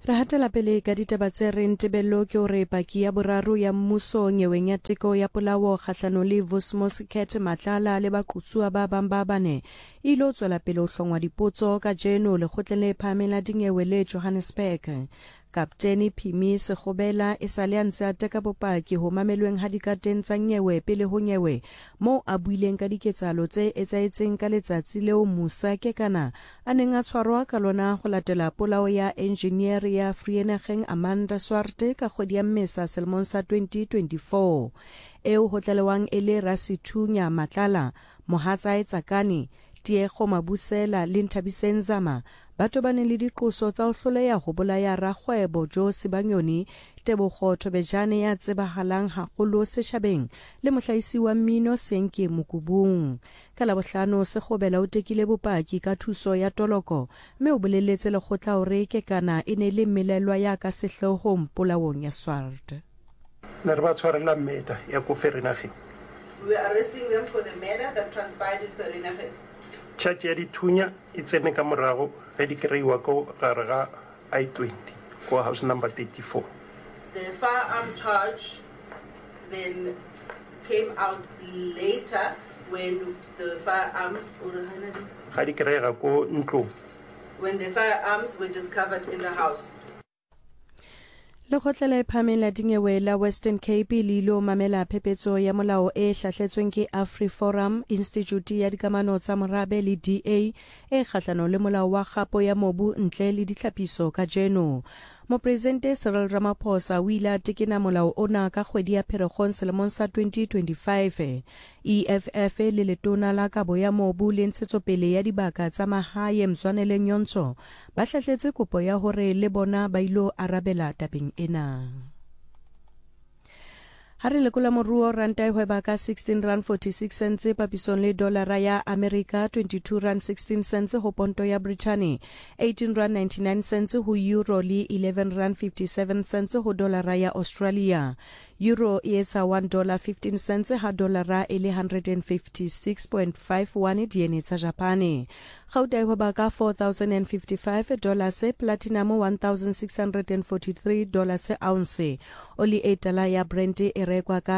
Re hatela pele ka ditaba tse reng Tebello ke hore paki ya boraro ya mmuso nyeweng ya teko ya polao kgahlano le Vosmosket Matlala le baqotsua ba bang ba bane ilo tswela pele ho hlongwa dipotso ka jeno lekgotleng le phahameng la dinyewe le Johannesburg. Kapteni Phimi Sekgobela e sale a ntse a teka bopaki ho mamelweng ha dikateng tsa nyewe pele ho nyewe moo a buileng ka diketsahalo tse etsaetseng ka letsatsi leo Musa Kekana a neng a tshwarwa ka lona ho latela polao ya engineer ya Vereeniging Amanda Swart ka kgwedi ya Mmesa selemong sa 2024 eo ho tlalewang e le Rasithunya Matlala, Mohatsae Tsakane, Tiego Mabusela le Nthabiseng Zama ba tobane le diqoso tsa ho hloleha ho bolaya rakgwebo Jo Sibanyoni, Tebogo Thobejane ya tsebahalang haholo setjhabeng le mohlahisi wa mmino Senke Mokubung. Ka Labohlano Sekgobela o tekile bopaki ka thuso ya toloko mme o boleletse lekgotla hore Kekana e ne le mmelelwa ya ka sehloohong polaong ya Swart. We are arresting them for the murder that transpired in Vereeniging. Charge ya dithunya e tsene ka morago ga di kreiwa ko gare ga I-20 ko house number 34. The firearm charge then came out later when the firearms ga di kreiwa ko ntlong, when the firearms were discovered in the house. Lekgotla le phahameng la dinyewe la Western Cape le ilo mamela phephetso ya molao e hlahletsweng ke AfriForum Institute ya dikamano tsa morabe le DA e kgahlano le molao wa kgapo ya mobu ntle le ditlhapiso ka jeno. Mopresidente Cyril Ramaphosa o ile a tekena molao ona ka kgwedi ya Pherekgong selemong sa 2025. EFF le letona la kabo ya mobu le ntshetsopele ya dibaka tsa mahae Mzwanele Nyonso ba hlahletse kopo ya hore le bona ba ilo arabela tabeng ena. Ha re lekola moruo ranta e hweba ka 16.46 cents papisong le dolara ya Amerika, 22.16 cents ho ponto ya Britain, 18.99 cents ho euro le 11.57 cents ho dolara ya Australia. Euro e etsa $1.15 ha dolara e le 156.51 diene tsa Japane. Gauta e hweba ka $4,055, platinum $1,643 ounce. Oli e tala ya Brent e rekwa ka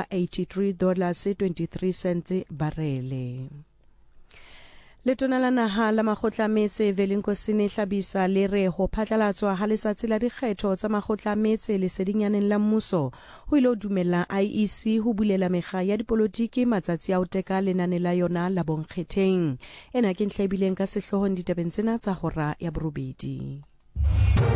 $83.23 barele. Letona la naha la makgotla a metse Velinkosini Hlabisa le re ho phatlalatswa ha letsatsi la dikgetho tsa makgotla a metse lesedinyaneng la mmuso ho ilo dumella IEC ho bulela mekga ya dipolotiki matsatsi a ho teka lenane la yona la bonkgetheng. Ena ke ntlha e bileng ka sehlohong ditabeng tsena tsa hora ya borobedi.